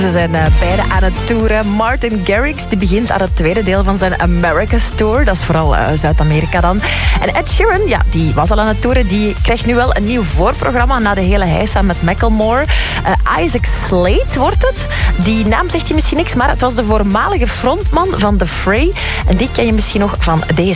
Ze zijn beide aan het toeren. Martin Garrix die begint aan het tweede deel van zijn America's Tour. Dat is vooral Zuid-Amerika dan. En Ed Sheeran, ja, die was al aan het toeren. Die krijgt nu wel een nieuw voorprogramma na de hele heisa met Macklemore. Isaac Slade wordt het. Die naam zegt hij misschien niks, maar het was de voormalige frontman van The Fray. En die ken je misschien nog van deze.